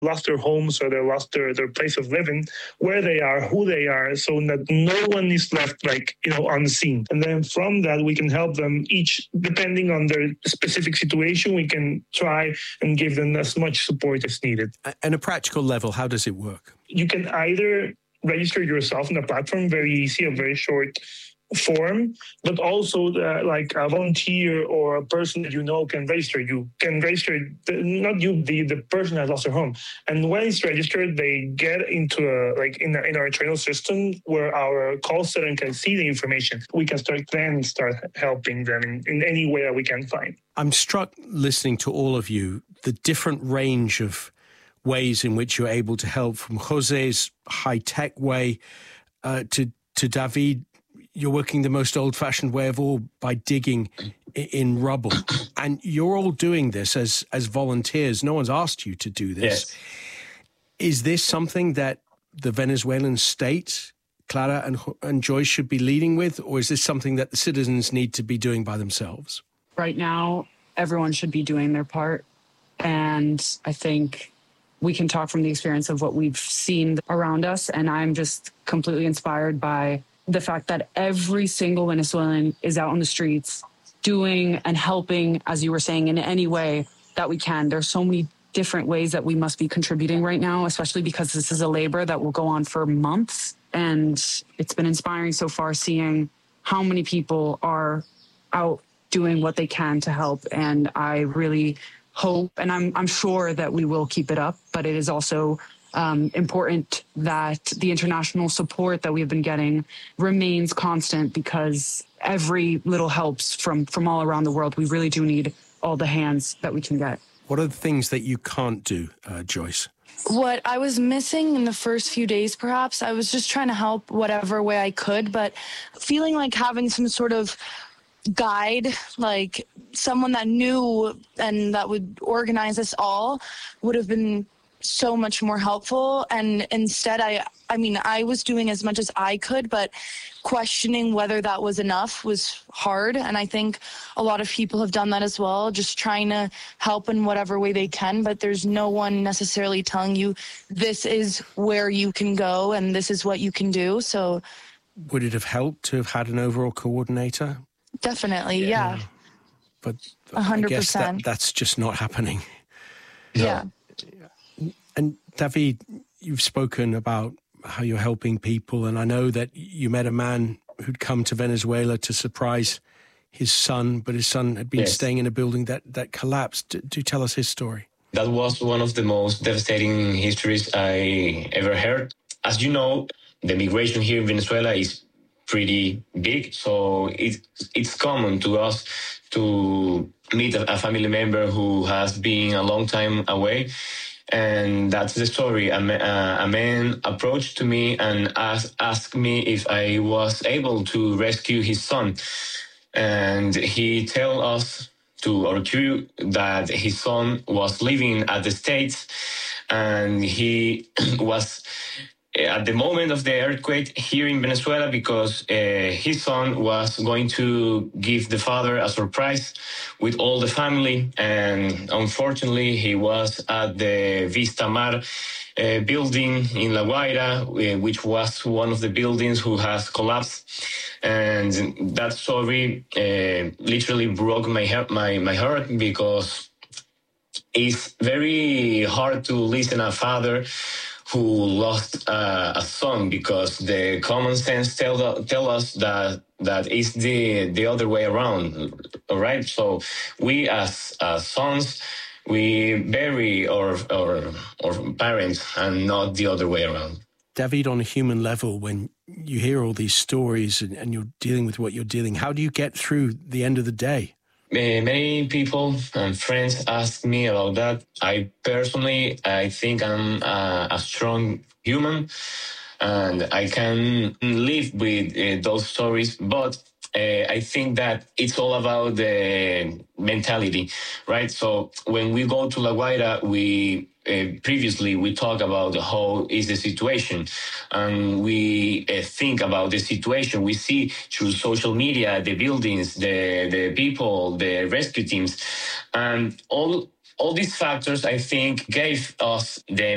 lost their homes or they lost their place of living, where they are, who they are, so that no one is left unseen. And then from that, we can help them each, depending on their specific situation, we can try and give them as much support as needed. On a practical level, how does it work? You can either register yourself on the platform, very easy, a very short form, but also like a volunteer or a person that you know can register. You can register, not you, the person that lost their home. And when it's registered, they get into in our internal system where our call center can see the information. We can start helping them in any way that we can find. I'm struck listening to all of you, the different range of ways in which you're able to help, from Jose's high-tech way to David. You're working the most old-fashioned way of all, by digging in rubble. And you're all doing this as volunteers. No one's asked you to do this. Yes. Is this something that the Venezuelan state, Clara and Joyce, should be leading with? Or is this something that the citizens need to be doing by themselves? Right now, everyone should be doing their part. And I think we can talk from the experience of what we've seen around us. And I'm just completely inspired by the fact that every single Venezuelan is out on the streets doing and helping, as you were saying, in any way that we can. There's so many different ways that we must be contributing right now, especially because this is a labor that will go on for months. And it's been inspiring so far seeing how many people are out doing what they can to help. And I really hope, and I'm sure that we will keep it up, but it is also important that the international support that we've been getting remains constant, because every little helps from all around the world. We really do need all the hands that we can get. What are the things that you can't do, Joyce? What I was missing in the first few days, perhaps, I was just trying to help whatever way I could, but feeling like having some sort of guide, like someone that knew and that would organize us all, would have been so much more helpful. And instead, I was doing as much as I could, but questioning whether that was enough was hard. And I think a lot of people have done that as well, just trying to help in whatever way they can. But there's no one necessarily telling you this is where you can go and this is what you can do. So would it have helped to have had an overall coordinator? Definitely, yeah. But 100%. I guess that's just not happening. Yeah. And David, you've spoken about how you're helping people, and I know that you met a man who'd come to Venezuela to surprise his son, but his son had been staying in a building that collapsed. Do tell us his story. That was one of the most devastating histories I ever heard. As you know, the migration here in Venezuela is pretty big, so it's common to us to meet a family member who has been a long time away. And that's the story. A man approached to me and asked me if I was able to rescue his son. And he told us, to our crew, that his son was living at the States, and he was at the moment of the earthquake here in Venezuela because his son was going to give the father a surprise with all the family. And unfortunately, he was at the Vista Mar building in La Guaira, which was one of the buildings who has collapsed. And that story literally broke my heart, because it's very hard to listen a father who lost a son, because the common sense tell us that it's the other way around, all right? So we as sons, we bury our parents and not the other way around. David, on a human level, when you hear all these stories and you're dealing with what you're dealing, how do you get through the end of the day? Many people and friends ask me about that. I think I'm a strong human and I can live with those stories, but I think that it's all about the mentality, right? So when we go to La Guaira, previously we talk about how is the situation, and we think about the situation. We see through social media the buildings, the people, the rescue teams, and all these factors, I think, gave us the